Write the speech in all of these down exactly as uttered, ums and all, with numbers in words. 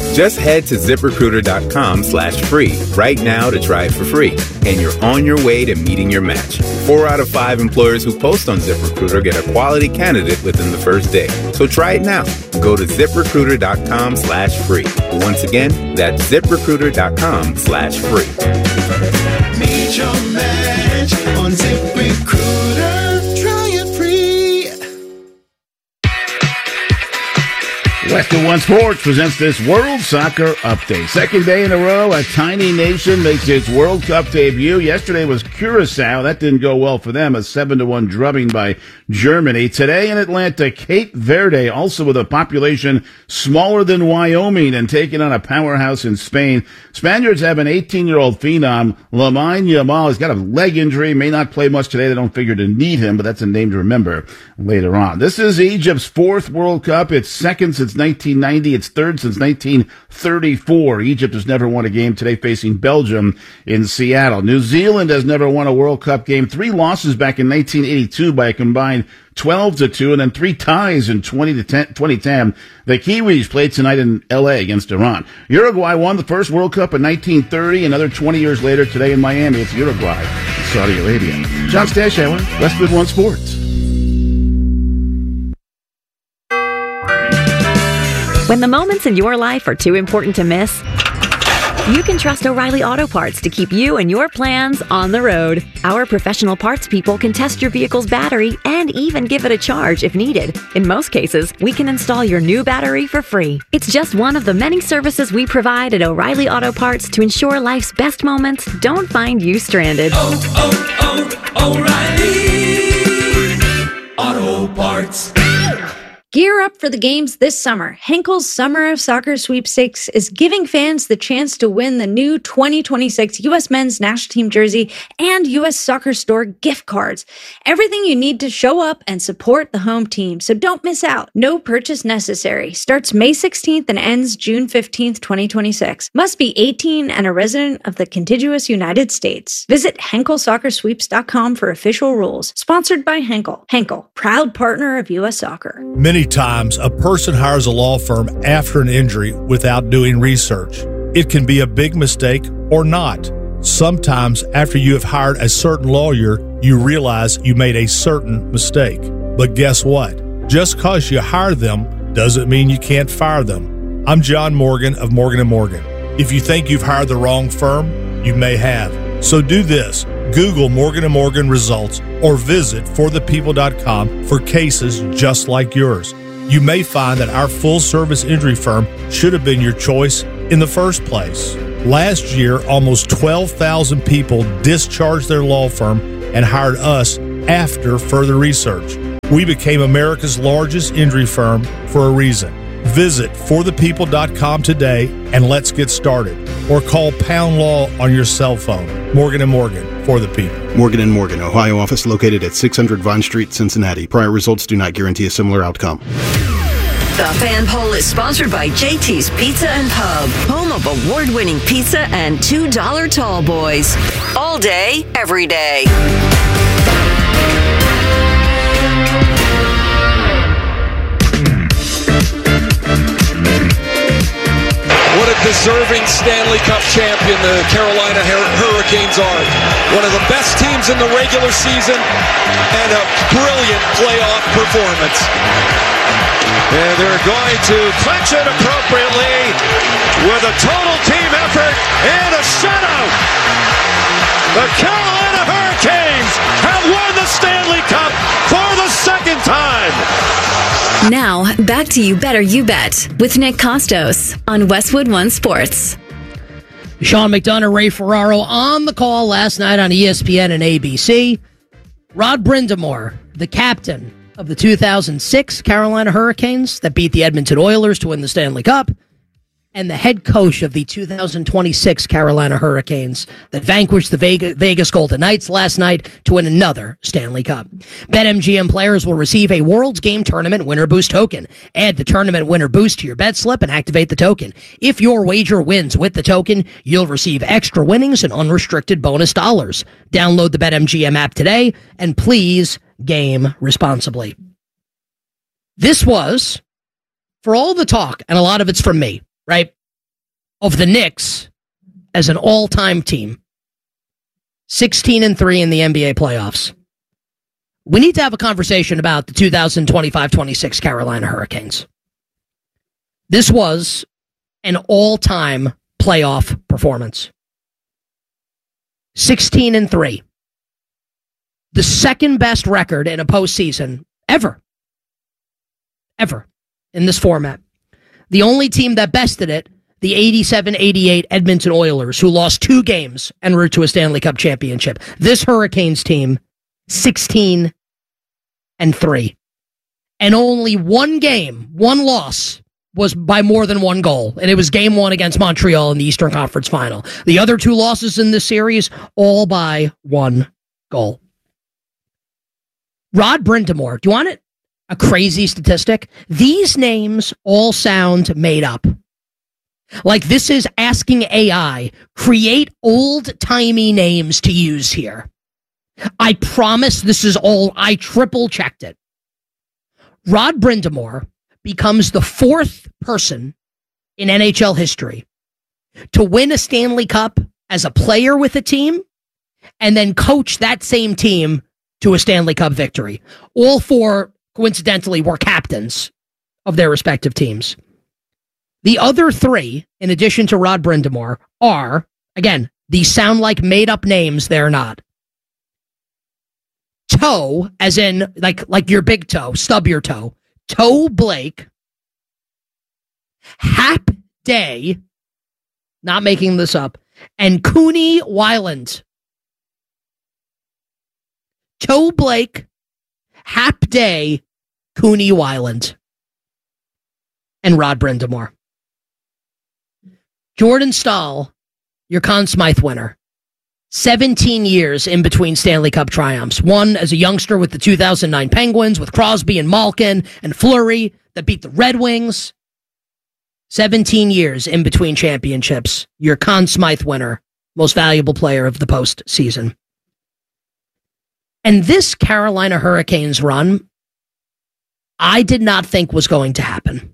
Just head to ZipRecruiter.com slash free right now to try it for free. And you're on your way to meeting your match. Four out of five employers who post on ZipRecruiter get a quality candidate within the first day. So try it now. Go to ZipRecruiter.com slash free. Once again, that's ZipRecruiter.com slash free. Meet your match on ZipRecruiter. Try it free. Westwood One Sports presents this World Soccer Update. Second day in a row, a tiny nation makes its World Cup debut. Yesterday was Curacao. That didn't go well for them. A seven to one drubbing by Germany. Today in Atlanta, Cape Verde, also with a population smaller than Wyoming and taking on a powerhouse in Spain. Spaniards have an eighteen-year-old phenom, Lamine Yamal. He's got a leg injury, may not play much today. They don't figure to need him, but that's a name to remember later on. This is Egypt's fourth World Cup. It's second since nineteen ninety. It's third since nineteen thirty-four. Egypt has never won a game today, facing Belgium in Seattle. New Zealand has never won a World Cup game. Three losses back in nineteen eighty-two by a combined twelve to two, and then three ties in twenty to ten, twenty ten. The Kiwis played tonight in L A against Iran. Uruguay won the first World Cup in nineteen thirty. Another twenty years later, today in Miami, it's Uruguay, Saudi Arabia. John Stashower, Westwood One Sports. When the moments in your life are too important to miss, you can trust O'Reilly Auto Parts to keep you and your plans on the road. Our professional parts people can test your vehicle's battery and even give it a charge if needed. In most cases, we can install your new battery for free. It's just one of the many services we provide at O'Reilly Auto Parts to ensure life's best moments don't find you stranded. Oh, oh, oh, O'Reilly Auto Parts. Gear up for the games this summer. Henkel's Summer of Soccer Sweepstakes is giving fans the chance to win the new twenty twenty-six U S Men's National Team jersey and U S Soccer Store gift cards. Everything you need to show up and support the home team, so don't miss out. No purchase necessary. Starts May sixteenth and ends June fifteenth, twenty twenty-six. Must be eighteen and a resident of the contiguous United States. Visit Henkel Soccer Sweeps dot com for official rules. Sponsored by Henkel. Henkel, proud partner of U S Soccer. Many times, a person hires a law firm after an injury without doing research. It can be a big mistake or not. Sometimes, after you have hired a certain lawyer, you realize you made a certain mistake. But guess what? Just because you hire them doesn't mean you can't fire them. I'm John Morgan of Morgan and Morgan. If you think you've hired the wrong firm, you may have. So do this. Google Morgan and Morgan results or visit for the people dot com for cases just like yours. You may find that our full-service injury firm should have been your choice in the first place. Last year, almost twelve thousand people discharged their law firm and hired us after further research. We became America's largest injury firm for a reason. Visit for the people dot com today and let's get started. Or call Pound Law on your cell phone. Morgan and Morgan, for the people. Morgan and Morgan, Ohio office located at six hundred Vine Street, Cincinnati. Prior results do not guarantee a similar outcome. The Fan Poll is sponsored by J T's Pizza and Pub, home of award-winning pizza and two dollar tall boys. All day, every day. What a deserving Stanley Cup champion the Carolina Hur- Hurricanes are. One of the best teams in the regular season and a brilliant playoff performance. And they're going to clinch it appropriately with a total team effort and a shutout. The Carolina Hurricanes have won the Stanley Cup for the second time. Now, back to You Better You Bet with Nick Costos on Westwood One Sports. Sean McDonough, Ray Ferraro on the call last night on E S P N and A B C. Rod Brind'Amour, the captain of the two thousand six Carolina Hurricanes that beat the Edmonton Oilers to win the Stanley Cup, and the head coach of the two thousand twenty-six Carolina Hurricanes that vanquished the Vegas, Vegas Golden Knights last night to win another Stanley Cup. BetMGM players will receive a World's Game Tournament Winner Boost token. Add the Tournament Winner Boost to your bet slip and activate the token. If your wager wins with the token, you'll receive extra winnings and unrestricted bonus dollars. Download the BetMGM app today, and please game responsibly. This was, for all the talk, and a lot of it's from me, right? of the Knicks as an all-time team. sixteen and three in the N B A playoffs. We need to have a conversation about the two thousand twenty-five twenty-six Carolina Hurricanes. This was an all-time playoff performance. sixteen and three. The second best record in a postseason ever. Ever. In this format. The only team that bested it, the eighty-seven eighty-eight Edmonton Oilers, who lost two games en route to a Stanley Cup championship. This Hurricanes team, sixteen and three. And only one game, one loss, was by more than one goal. And it was game one against Montreal in the Eastern Conference Final. The other two losses in this series, all by one goal. Rod Brind'Amour, do you want it? A crazy statistic? These names all sound made up. Like this is asking A I, create old-timey names to use here. I promise this is all, I triple-checked it. Rod Brind'Amour becomes the fourth person in N H L history to win a Stanley Cup as a player with a team and then coach that same team to a Stanley Cup victory. All four, coincidentally, were captains of their respective teams. The other three, in addition to Rod Brind'Amour, are, again, these sound like made-up names, they're not. Toe, as in, like, like your big toe, stub your toe. Toe Blake. Hap Day, not making this up, and Cooney Weiland. Toe Blake, Hap Day, Cooney Weiland, and Rod Brind'Amour. Jordan Staal, your Conn Smythe winner. seventeen years in between Stanley Cup triumphs. One as a youngster with the two thousand nine Penguins, with Crosby and Malkin and Fleury that beat the Red Wings. seventeen years in between championships. Your Conn Smythe winner, most valuable player of the postseason. And this Carolina Hurricanes run, I did not think was going to happen.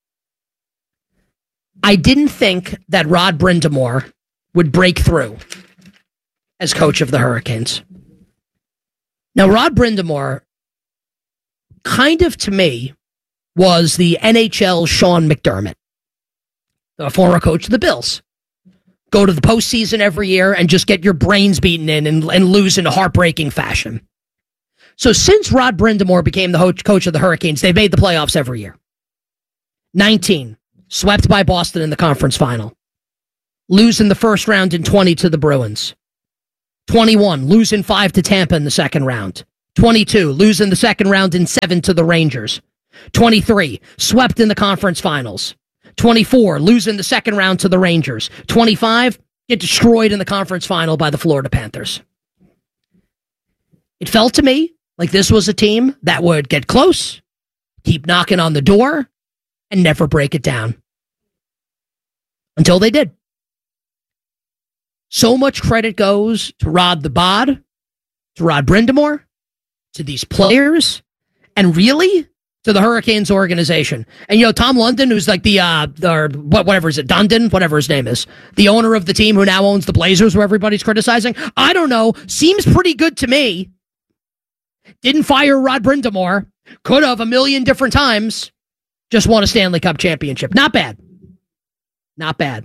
I didn't think that Rod Brind'Amour would break through as coach of the Hurricanes. Now, Rod Brind'Amour, kind of to me, was the N H L Sean McDermott, the former coach of the Bills. Go to the postseason every year and just get your brains beaten in and, and lose in a heartbreaking fashion. So since Rod Brind'Amour became the ho- coach of the Hurricanes, they've made the playoffs every year. nineteen, swept by Boston in the conference final. Lose in the first round in twenty to the Bruins. twenty-one, lose in five to Tampa in the second round. twenty-two, lose in the second round in seven to the Rangers. twenty-three, swept in the conference finals. twenty-four, lose in the second round to the Rangers. twenty-five, get destroyed in the conference final by the Florida Panthers. It felt to me like this was a team that would get close, keep knocking on the door, and never break it down. Until they did. So much credit goes to Rod the Bod, to Rod Brind'Amour, to these players, and really to the Hurricanes organization. And, you know, Tom London, who's like the, uh, the what, whatever is it, Dundon, whatever his name is, the owner of the team who now owns the Blazers, where everybody's criticizing. I don't know. Seems pretty good to me. Didn't fire Rod Brind'Amour. Could have a million different times. Just won a Stanley Cup championship. Not bad. Not bad.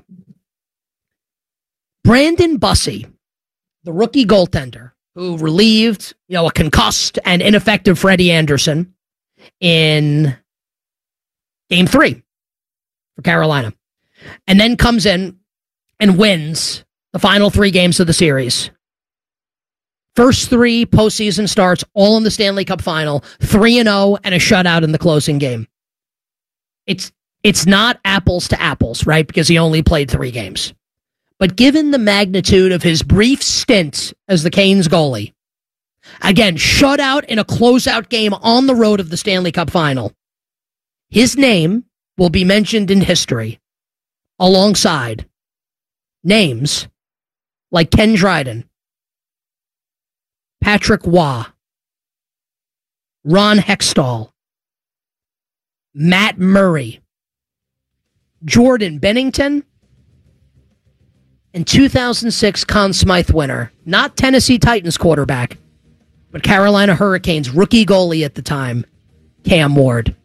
Brandon Bussey, the rookie goaltender, who relieved, you know, a concussed and ineffective Freddie Anderson in game three for Carolina, and then comes in and wins the final three games of the series. First three postseason starts, all in the Stanley Cup final, three and oh, and a shutout in the closing game. It's it's not apples to apples, right? Because he only played three games. But given the magnitude of his brief stint as the Canes goalie, again, shut out in a closeout game on the road of the Stanley Cup final, his name will be mentioned in history alongside names like Ken Dryden, Patrick Waugh, Ron Hextall, Matt Murray, Jordan Bennington, and two thousand six Conn Smythe winner, not Tennessee Titans quarterback, but Carolina Hurricanes rookie goalie at the time, Cam Ward.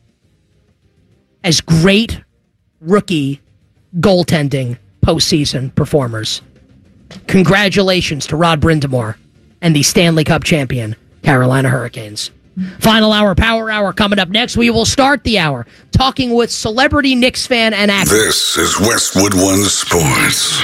As great rookie goaltending postseason performers. Congratulations to Rod Brind'Amour and the Stanley Cup champion, Carolina Hurricanes. Final hour, Power Hour coming up next. We will start the hour talking with celebrity Knicks fan and actor. This is Westwood One Sports.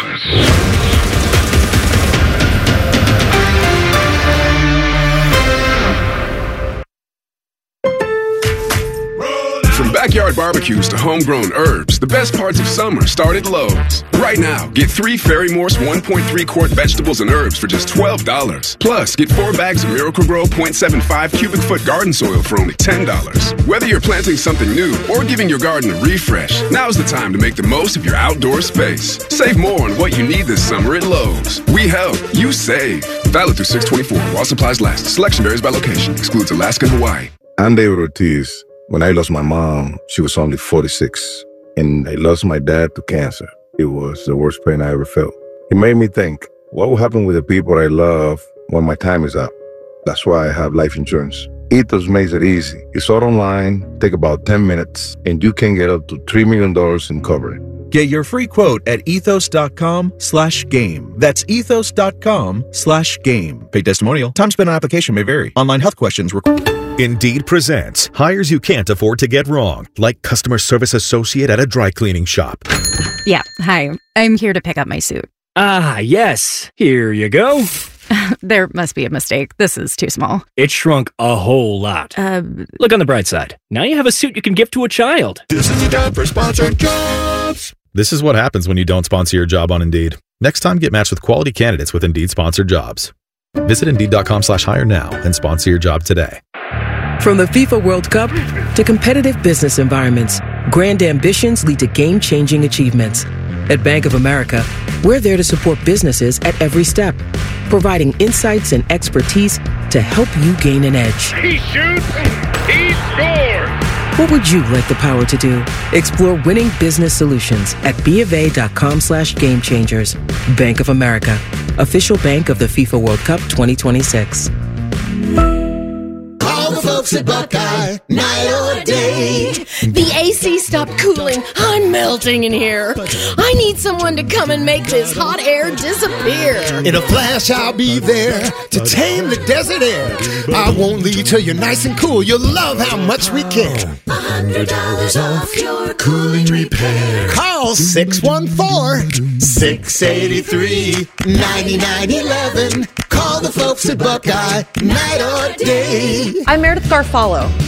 From backyard barbecues to homegrown herbs, the best parts of summer start at Lowe's. Right now, get three Ferry Morse one point three quart vegetables and herbs for just twelve dollars. Plus, get four bags of Miracle-Gro point seven five cubic foot garden soil for only ten dollars. Whether you're planting something new or giving your garden a refresh, now's the time to make the most of your outdoor space. Save more on what you need this summer at Lowe's. We help, you save. Valid through six twenty-four while supplies last. Selection varies by location. Excludes Alaska and Hawaii. I'm David Ortiz. When I lost my mom, she was only forty-six, and I lost my dad to cancer. It was the worst pain I ever felt. It made me think, what will happen with the people I love when my time is up? That's why I have life insurance. Ethos makes it easy. It's all online, take about ten minutes, and you can get up to three million dollars in coverage. Get your free quote at ethos.com slash game. That's ethos.com slash game. Paid testimonial. Time spent on application may vary. Online health questions required. Indeed presents hires you can't afford to get wrong, like customer service associate at a dry cleaning shop. Yeah, hi. I'm here to pick up my suit. Ah, yes. Here you go. There must be a mistake. This is too small. It shrunk a whole lot. Uh, Look on the bright side. Now you have a suit you can give to a child. This is the time for sponsored jobs. This is what happens when you don't sponsor your job on Indeed. Next time, get matched with quality candidates with Indeed sponsored jobs. Visit Indeed.com slash hire now and sponsor your job today. From the FIFA World Cup to competitive business environments, grand ambitions lead to game-changing achievements. At Bank of America, we're there to support businesses at every step, providing insights and expertise to help you gain an edge. He shoots, he scores! What would you like the power to do? Explore winning business solutions at BofA.com slash game changers. Bank of America, official bank of the FIFA World Cup twenty twenty-six. All the folks at Buckeye, night or day. The A C stopped cooling. I'm melting in here. I need someone to come and make this hot air disappear. In a flash, I'll be there to tame the desert air. I won't leave till you're nice and cool. You'll love how much we care. A hundred dollars off your cooling repair. Call six one four, six eight three, nine nine one one. Call the folks at Buckeye, night or day. I'm Meredith Garfalo.